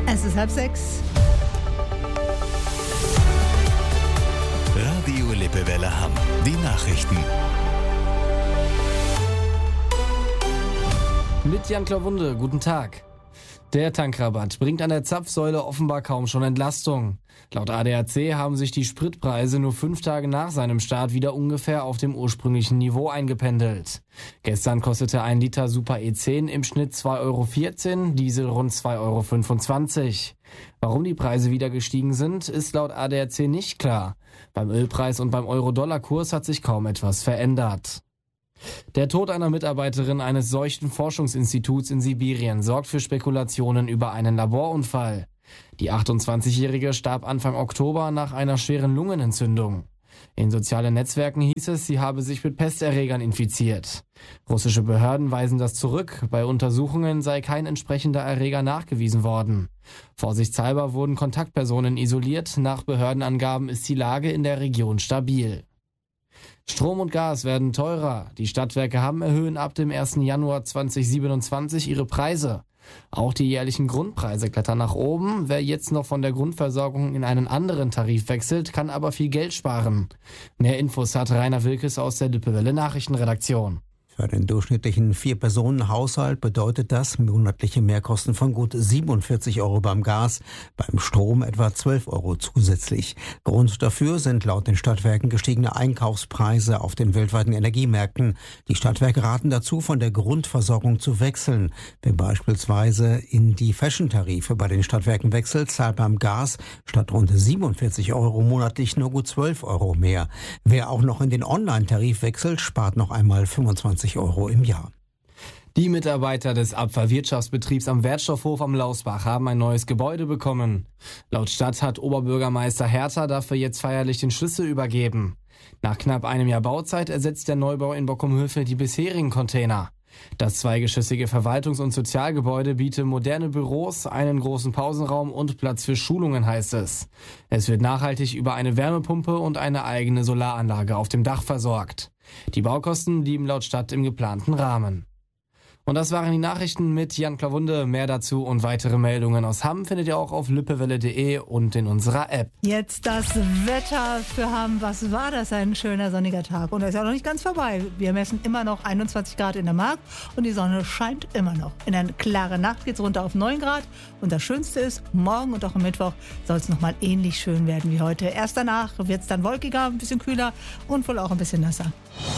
Es ist 5:30. Radio Lippewelle Hamm. Die Nachrichten. Mit Jan Klauwunde, guten Tag. Der Tankrabatt bringt an der Zapfsäule offenbar kaum schon Entlastung. Laut ADAC haben sich die Spritpreise nur 5 Tage nach seinem Start wieder ungefähr auf dem ursprünglichen Niveau eingependelt. Gestern kostete 1 Liter Super E10 im Schnitt 2,14 €, Diesel rund 2,25 €. Warum die Preise wieder gestiegen sind, ist laut ADAC nicht klar. Beim Ölpreis und beim Euro-Dollar-Kurs hat sich kaum etwas verändert. Der Tod einer Mitarbeiterin eines Seuchenforschungsinstituts in Sibirien sorgt für Spekulationen über einen Laborunfall. Die 28-Jährige starb Anfang Oktober nach einer schweren Lungenentzündung. In sozialen Netzwerken hieß es, sie habe sich mit Pesterregern infiziert. Russische Behörden weisen das zurück. Bei Untersuchungen sei kein entsprechender Erreger nachgewiesen worden. Vorsichtshalber wurden Kontaktpersonen isoliert. Nach Behördenangaben ist die Lage in der Region stabil. Strom und Gas werden teurer. Die Stadtwerke Hamm erhöhen ab dem 1. Januar 2027 ihre Preise. Auch die jährlichen Grundpreise klettern nach oben. Wer jetzt noch von der Grundversorgung in einen anderen Tarif wechselt, kann aber viel Geld sparen. Mehr Infos hat Rainer Wilkes aus der Lippewelle Nachrichtenredaktion. Für den durchschnittlichen 4-Personen-Haushalt bedeutet das monatliche Mehrkosten von gut 47 € beim Gas, beim Strom etwa 12 € zusätzlich. Grund dafür sind laut den Stadtwerken gestiegene Einkaufspreise auf den weltweiten Energiemärkten. Die Stadtwerke raten dazu, von der Grundversorgung zu wechseln. Wer beispielsweise in die Fashion-Tarife bei den Stadtwerken wechselt, zahlt beim Gas statt rund 47 € monatlich nur gut 12 € mehr. Wer auch noch in den Online-Tarif wechselt, spart noch einmal 25 € im Jahr. Die Mitarbeiter des Abfallwirtschaftsbetriebs am Wertstoffhof am Lausbach haben ein neues Gebäude bekommen. Laut Stadt hat Oberbürgermeister Herter dafür jetzt feierlich den Schlüssel übergeben. Nach knapp einem Jahr Bauzeit ersetzt der Neubau in Bockumhövel die bisherigen Container. Das zweigeschossige Verwaltungs- und Sozialgebäude bietet moderne Büros, einen großen Pausenraum und Platz für Schulungen, heißt es. Es wird nachhaltig über eine Wärmepumpe und eine eigene Solaranlage auf dem Dach versorgt. Die Baukosten blieben laut Stadt im geplanten Rahmen. Und das waren die Nachrichten mit Jan Klauwunde. Mehr dazu und weitere Meldungen aus Hamm findet ihr auch auf lippewelle.de und in unserer App. Jetzt das Wetter für Hamm. Was war das? Ein schöner sonniger Tag. Und er ist ja noch nicht ganz vorbei. Wir messen immer noch 21 Grad in der Mark und die Sonne scheint immer noch. In eine klare Nacht geht es runter auf 9 Grad. Und das Schönste ist, morgen und auch am Mittwoch soll es nochmal ähnlich schön werden wie heute. Erst danach wird es dann wolkiger, ein bisschen kühler und wohl auch ein bisschen nasser.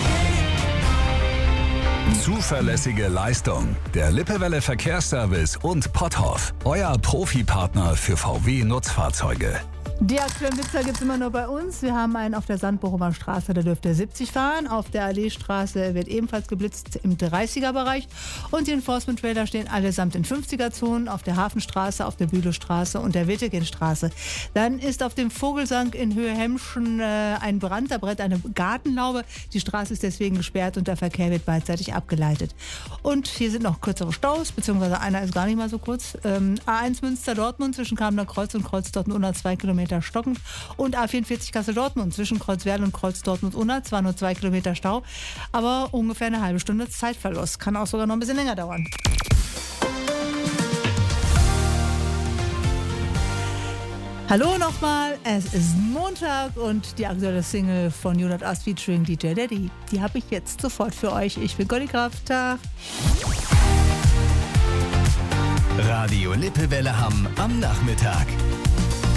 Zuverlässige Leistung. Der Lippewelle Verkehrsservice und Potthoff. Euer Profipartner für VW-Nutzfahrzeuge. Die aktuellen Blitzer gibt es immer nur bei uns. Wir haben einen auf der Sandbochumer Straße, da dürft ihr 70 fahren. Auf der Alleestraße wird ebenfalls geblitzt im 30er-Bereich. Und die Enforcement-Trailer stehen allesamt in 50er-Zonen auf der Hafenstraße, auf der Bühlowstraße und der Wittegenstraße. Dann ist auf dem Vogelsang in Höhe Hemmschen ein Brand, da brennt eine Gartenlaube. Die Straße ist deswegen gesperrt und der Verkehr wird beidseitig abgeleitet. Und hier sind noch kürzere Staus, beziehungsweise einer ist gar nicht mal so kurz. A1 Münster-Dortmund zwischen Kamener Kreuz und Kreuz-Dortmund 2 Kilometer stockend und A44 Kassel-Dortmund zwischen Kreuzwerl und Kreuz-Dortmund-Unna, zwar nur 2 Kilometer Stau, aber ungefähr eine halbe Stunde Zeitverlust. Kann auch sogar noch ein bisschen länger dauern. Hallo nochmal, es ist Montag und die aktuelle Single von Unit Us featuring DJ Daddy, die habe ich jetzt sofort für euch. Ich bin Goldi Kraft. Tag. Radio Lippewelle Hamm am Nachmittag.